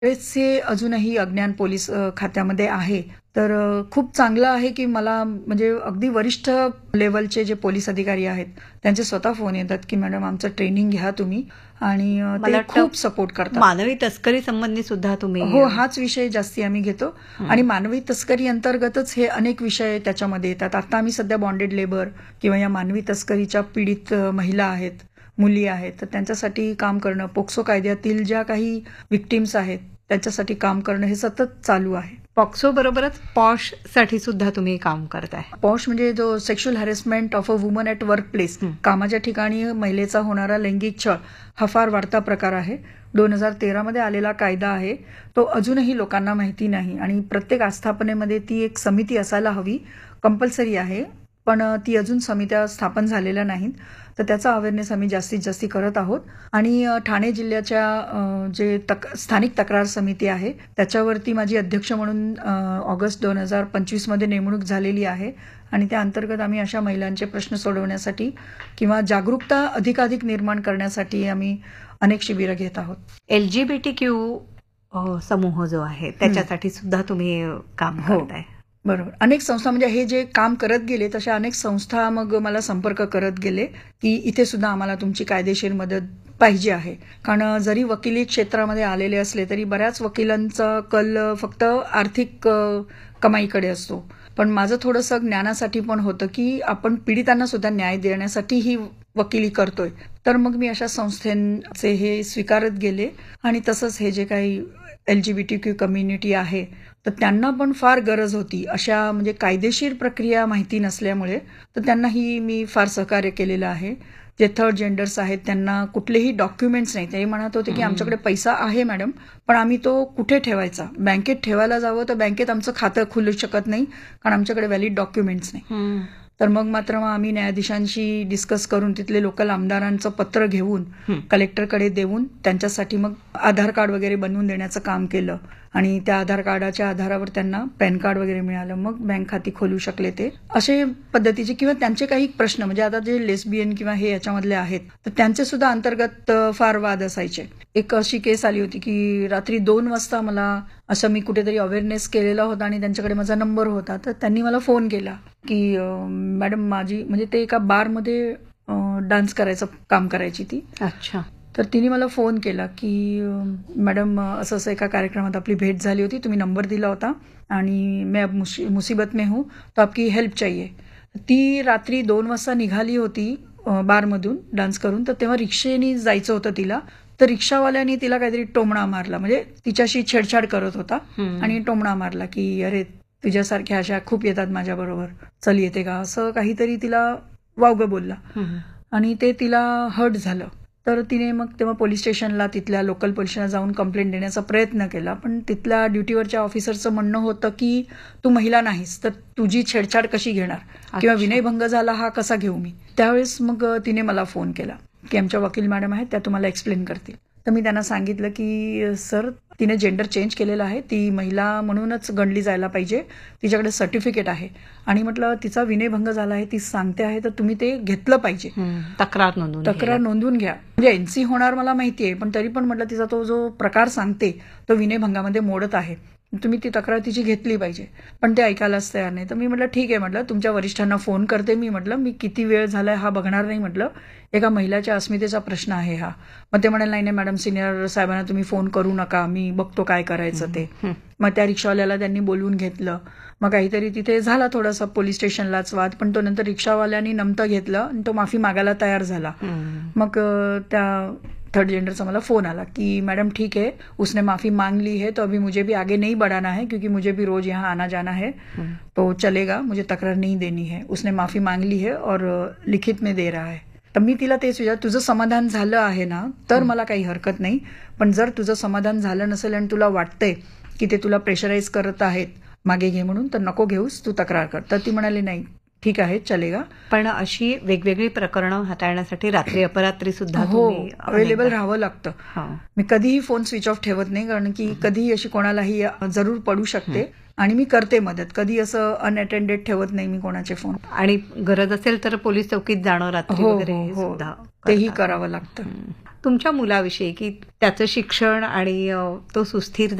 बरेचसे अजूनही अज्ञान पोलीस खात्यामध्ये आहे. तर खूप चांगलं आहे की मला म्हणजे अगदी वरिष्ठ लेवलचे जे पोलीस अधिकारी आहेत त्यांचे स्वतः फोन येतात की मॅडम आमचं ट्रेनिंग घ्या तुम्ही, आणि ते खूप सपोर्ट करतात. मानवी तस्करी संबंधी सुद्धा तुम्ही हो, हाच विषय जास्ती आम्ही घेतो आणि मानवी तस्करी अंतर्गतच हे अनेक विषय त्याच्यामध्ये येतात. आता आम्ही सध्या बॉन्डेड लेबर किंवा या मानवी तस्करीच्या पीडित महिला आहेत, मुली आहेत, तर त्यांच्यासाठी काम करणं, पोक्सो कायद्यातील ज्या काही विक्टिम्स आहेत त्याच्यासाठी काम करणं हे सतत चालू आहे. पॉक्सो बरोबरच पॉश साठी सुद्धा तुम्ही काम करताय. पॉश म्हणजे जो sexual harassment of a woman at work place, कामाच्या ठिकाणी महिलेचा होणारा लैंगिक छळ हा फार वाढता प्रकार आहे. 2013 मध्ये आलेला कायदा आहे, तो अजूनही लोकांना माहिती नाही आणि प्रत्येक आस्थापनेमध्ये ती एक समिती असायला हवी, कंपल्सरी आहे, पण ती अजून समित्या स्थापन झालेल्या नाहीत. तर त्याचा अवेअरनेस आम्ही जास्तीत जास्त करत आहोत. आणि ठाणे जिल्ह्याच्या जे स्थानिक तक्रार समिती आहे त्याच्यावरती माझी अध्यक्ष म्हणून ऑगस्ट 2025 मध्ये नेमणूक झालेली आहे आणि त्या अंतर्गत आम्ही अशा महिलांचे प्रश्न सोडवण्यासाठी किंवा जागरूकता अधिकाधिक निर्माण करण्यासाठी आम्ही अनेक शिबिरं घेत आहोत. LGBTQ समूह जो आहे त्याच्यासाठी सुद्धा तुम्ही काम करताय. बरोबर. अनेक संस्था म्हणजे हे जे काम करत गेले तशा अनेक संस्था मग मला संपर्क करत गेले की इथे सुद्धा आम्हाला तुमची कायदेशीर मदत पाहिजे आहे. कारण जरी वकिली क्षेत्रामध्ये आलेले असले तरी बऱ्याच वकिलांचा कल फक्त आर्थिक कमाईकडे असतो. पण माझं थोडंसं ज्ञानासाठी पण होतं की आपण पीडितांना सुद्धा न्याय देण्यासाठी ही वकिली करतोय. तर मग मी अशा संस्थांचे हे स्वीकारत गेले आणि तसंच हे जे काही LGBTQ कम्युनिटी आहे तर त्यांना पण फार गरज होती अशा म्हणजे कायदेशीर प्रक्रिया माहिती नसल्यामुळे, तर त्यांनाही मी फार सहकार्य केलेलं आहे. जे थर्ड जेंडर्स आहेत त्यांना कुठलेही डॉक्युमेंट्स नाही. ते म्हणत होते की आमच्याकडे पैसा आहे मॅडम, पण आम्ही तो कुठे ठेवायचा, बँकेत ठेवायला जावं तर बँकेत आमचं खातं खुलू शकत नाही कारण आमच्याकडे व्हॅलिड डॉक्युमेंट्स नाही. तर मग आम्ही न्यायाधीशांशी डिस्कस करून तिथले लोकल आमदारांचं पत्र घेऊन कलेक्टरकडे देऊन त्यांच्यासाठी मग आधार कार्ड वगैरे बनवून देण्याचं काम केलं आणि त्या आधार कार्डाच्या आधारावर त्यांना पॅन कार्ड वगैरे मिळालं. मग बँक खाती खोलू शकले. ते असे पद्धतीचे किंवा त्यांचे काही प्रश्न म्हणजे आता जे लेस्बियन किंवा हे याच्यामधले आहेत तर त्यांचे सुद्धा अंतर्गत फार वाद असायचे. एक अशी केस आली होती की रात्री 2 वाजता मला असं मी कुठेतरी अवेअरनेस केलेला होता आणि त्यांच्याकडे माझा नंबर होता, तर त्यांनी मला फोन केला की मॅडम माझी म्हणजे ते एका बारमध्ये डान्स करायचं काम करायची ती. अच्छा. तर तिने मला फोन केला की मॅडम असं असं एका कार्यक्रमात आपली भेट झाली होती, तुम्ही नंबर दिला होता आणि मैं अब मुसीबत में हूँ तो आपकी हेल्प चाहिए. ती रात्री 2 वाजता निघाली होती बारमधून डान्स करून. तर तेव्हा रिक्षेने जायचं होतं तिला, तर रिक्षावाल्याने तिला काहीतरी टोमणा मारला, म्हणजे तिच्याशी छेडछाड करत होता आणि टोमणा मारला की अरे तुझ्यासारख्या अशा खूप येतात माझ्याबरोबर, चल येते का, असं काहीतरी तिला वावगं बोलला आणि ते तिला हर्ट झालं. तर तिने मग तेव्हा पोलीस स्टेशनला तिथल्या लोकल पोलिसांना जाऊन कंप्लेंट देण्याचा प्रयत्न केला, पण तिथल्या ड्युटीवरच्या ऑफिसरचं म्हणणं होतं की तू महिला नाहीस तर तुझी छेडछाड कशी घेणार किंवा विनयभंग झाला हा कसा घेऊ मी. त्यावेळेस मग तिने मला फोन केला की आमच्या वकील मॅडम आहेत त्या तुम्हाला एक्सप्लेन करतील. तर मी त्यांना सांगितलं की सर तिने जेंडर चेंज केलेला आहे, ती महिला म्हणूनच गणली जायला पाहिजे, तिच्याकडे सर्टिफिकेट आहे आणि म्हटलं तिचा विनयभंग झाला आहे ती सांगते आहे तर तुम्ही ते घेतलं पाहिजे, तक्रार नोंदवून घ्या. म्हणजे NC होणार मला माहिती आहे, पण तरी पण म्हटलं तिचा तो जो प्रकार सांगते तो विनयभंगामध्ये मोडत आहे, तुम्ही ती तक्रार तिची घेतली पाहिजे. पण ते ऐकायलाच तयार नाही. तर मी म्हटलं ठीक आहे, म्हटलं तुमच्या वरिष्ठांना फोन करते मी, म्हटलं मी किती वेळ झालाय हा बघणार नाही, म्हटलं एका महिलाच्या अस्मितेचा प्रश्न आहे हा. मग ते म्हणाले नाही मॅडम सिनियर साहेबांना तुम्ही फोन करू नका, मी बघतो काय करायचं ते. मग त्या रिक्षावाल्याला त्यांनी बोलवून घेतलं. मग काहीतरी तिथे झाला थोडासा पोलीस स्टेशनलाच वाद, पण तो नंतर रिक्षावाल्यानी नमतं घेतलं आणि तो माफी मागायला तयार झाला. मग त्या थर्ड जेंडरचा मला फोन आला की मैडम ठीक है उसने माफी मांग ली है तो अभी मुझे भी आगे नहीं बढ़ाना है क्योंकि मुझे भी रोज यहाँ आना जाना है तो चलेगा, मुझे तक्रार नहीं देनी है, उसने माफी मांग ली है और लिखित में दे रहा है. तर मी तिला तेच विचार, तुझं समाधान झालं आहे ना तर मला काही हरकत नाही, पण जर तुझं समाधान झालं नसेल आणि तुला वाटतंय की ते तुला प्रेशराईज करत आहेत मागे घे म्हणून तर नको घेऊस, तू तक्रार कर. तर ती म्हणाली नाही ठीक आहे, चलेगा. पण अशी वेगवेगळी प्रकरणं हाताळण्यासाठी रात्री अपरात्री सुद्धा हो, तुम्ही अवेलेबल राहावं लागतं. हो. मी कधीही फोन स्विच ऑफ ठेवत नाही, कारण की कधीही अशी कोणालाही जरूर पडू शकते आणि मी करते मदत. कधी असं अनअटेंडेड ठेवत नाही मी कोणाचे फोन. आणि गरज असेल तर पोलीस चौकीत जाणं रात्री हो, वगैरे हो, हे हो. सुद्धा तेही करता. करावं लागतं. तुमच्या मुलाविषयी की त्याचं शिक्षण आणि तो सुस्थिर